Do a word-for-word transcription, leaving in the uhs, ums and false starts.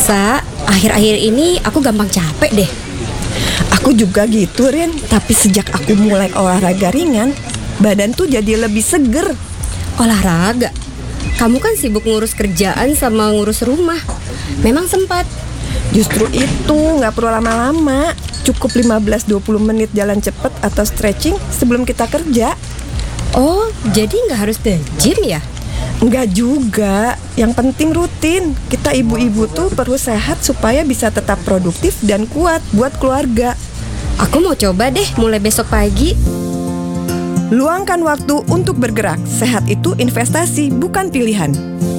Sa, akhir-akhir ini aku gampang capek deh. Aku juga gitu, Rin. Tapi sejak aku mulai olahraga ringan, badan tuh jadi lebih seger. Olahraga? Kamu kan sibuk ngurus kerjaan sama ngurus rumah. Memang sempat? Justru itu, nggak perlu lama-lama. Cukup lima belas sampai dua puluh menit jalan cepet atau stretching sebelum kita kerja. Oh, jadi nggak harus ke gym ya? Nggak juga. Yang penting rutin. Kita ibu-ibu tuh perlu sehat supaya bisa tetap produktif dan kuat buat keluarga. Aku mau coba deh mulai besok pagi. Luangkan waktu untuk bergerak. Sehat itu investasi, bukan pilihan.